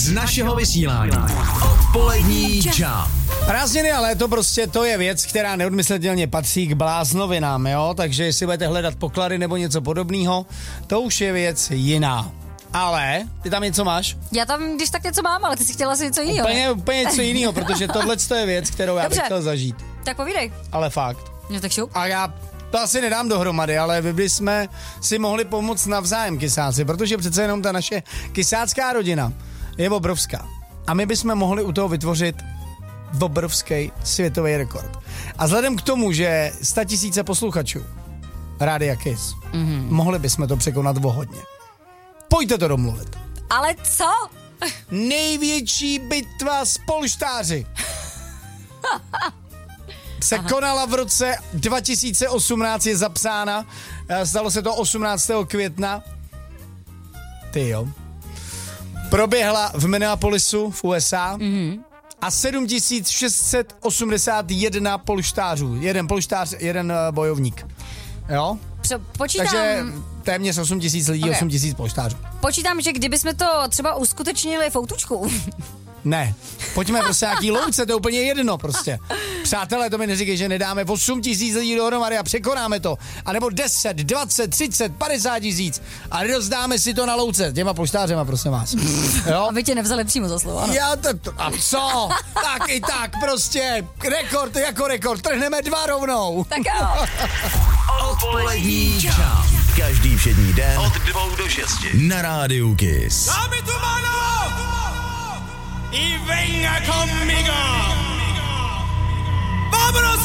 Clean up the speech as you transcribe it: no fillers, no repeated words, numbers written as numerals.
z našeho vysílání. Odpolední Jump. Prázdniny a léto prostě to je věc, která neodmyslitelně patří k bláznovinám, jo? Takže jestli budete hledat poklady nebo něco podobného, to už je věc jiná. Ale ty tam něco máš? Já tam, když tak něco mám, ale ty si chtěla si něco jiného. Úplně něco jiného, protože tohle je věc, kterou já bych chtěl zažít. Tak povídej. Ale fakt. No tak šup. A já to asi nedám dohromady, ale vy bychom si mohli pomoct navzájem, kysáci, protože přece jenom ta naše kysácká rodina je obrovská. A my bychom mohli u toho vytvořit obrovský světový rekord. A vzhledem k tomu, že 100 000 posluchačů Rádia Kiss, mohli bychom to překonat o hodně. Pojďte to domluvit. Ale co? Největší bitva s polštáři se konala v roce 2018, je zapsána. Stalo se to 18. května. Ty jo. Proběhla v Minneapolisu v USA a 7681 polštářů. Jeden polštář, jeden bojovník. Jo? Počítám. Takže téměř 8 000 lidí, okay. 8 000 polštářů. Počítám, že kdybychom to třeba uskutečnili v Outučku. Ne, pojďme prostě nějaký louce, to je úplně jedno prostě. Přátelé, to mi neříkej, že nedáme 8 000 lidí dohromady a překonáme to. A nebo 10, 20, 30, 50 000 a rozdáme si to na louce těma polštářema, prosím vás. Jo? Aby tě nevzali přímo za slovo, ano. A co? Tak i tak prostě. Rekord jako rekord. Trhneme 2 rovnou. Tak jo. Odpolední Jump. Každý všední den od 2 do 6 na Rádiu Kiss. Dámy tu mano! Y venga conmigo. Vámonos